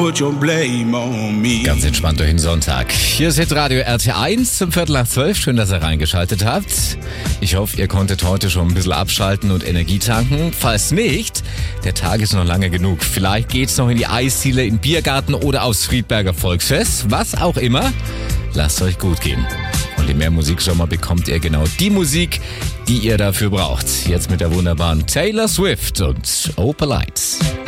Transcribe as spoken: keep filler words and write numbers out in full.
Ganz entspannt durch den Sonntag. Hier ist jetzt Radio R T eins zum Viertel nach zwölf. Schön, dass ihr reingeschaltet habt. Ich hoffe, ihr konntet heute schon ein bisschen abschalten und Energie tanken. Falls nicht, der Tag ist noch lange genug. Vielleicht geht's noch in die Eisdiele, in den Biergarten oder aufs Friedberger Volksfest. Was auch immer. Lasst euch gut gehen. Und in mehr Musiksommer bekommt ihr genau die Musik, die ihr dafür braucht. Jetzt mit der wunderbaren Taylor Swift und Opalite.